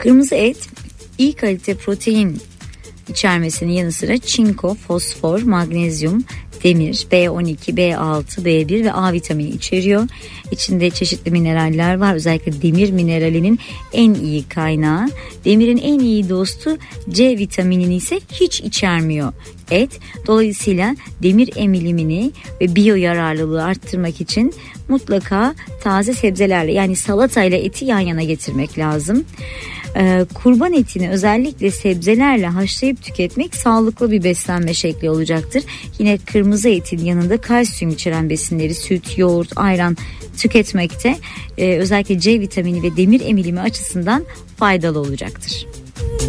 Kırmızı et iyi kalite protein içermesinin yanı sıra çinko, fosfor, magnezyum, demir, B12, B6, B1 ve A vitamini içeriyor. İçinde çeşitli mineraller var. Özellikle demir mineralinin en iyi kaynağı. Demirin en iyi dostu C vitaminini ise hiç içermiyor et. Dolayısıyla demir emilimini ve biyo yararlılığı arttırmak için mutlaka taze sebzelerle, yani salatayla eti yan yana getirmek lazım. Kurban etini özellikle sebzelerle haşlayıp tüketmek sağlıklı bir beslenme şekli olacaktır. Yine kırmızı etin yanında kalsiyum içeren besinleri, süt, yoğurt, ayran tüketmekte özellikle C vitamini ve demir emilimi açısından faydalı olacaktır.